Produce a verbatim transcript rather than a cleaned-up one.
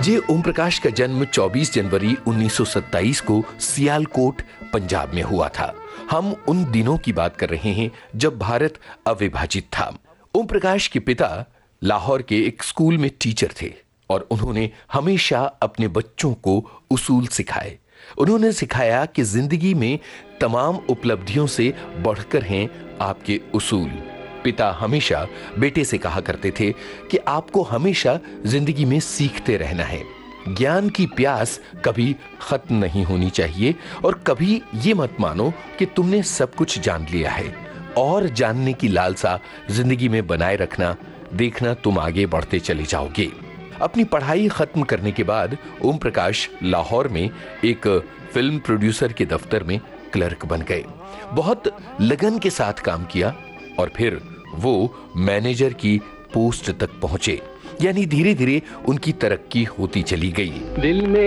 ये ओम प्रकाश का जन्म चौबीस जनवरी उन्नीस सौ सत्ताईस को सियालकोट, पंजाब में हुआ था। हम उन दिनों की बात कर रहे हैं जब भारत अविभाजित था। ओम प्रकाश के पिता लाहौर के एक स्कूल में टीचर थे और उन्होंने हमेशा अपने बच्चों को उसूल सिखाए। उन्होंने सिखाया कि जिंदगी में तमाम उपलब्धियों से बढ़कर हैं आपके उसूल। पिता हमेशा बेटे से कहा करते थे कि आपको हमेशा जिंदगी में सीखते रहना है। ज्ञान की प्यास कभी खत्म नहीं होनी चाहिए और कभी ये मत मानो कि तुमने सब कुछ जान लिया है। और जानने की लालसा जिंदगी में बनाए रखना, देखना तुम आगे बढ़ते चले जाओगे। अपनी पढ़ाई खत्म करने के बाद ओम प्रकाश लाहौर में एक फिल्म प्रोड्यूसर के दफ्तर में क्लर्क बन गए। बहुत लगन के साथ काम किया और फिर वो मैनेजर की पोस्ट तक पहुंचे। यानी धीरे धीरे उनकी तरक्की होती चली गई। दिल में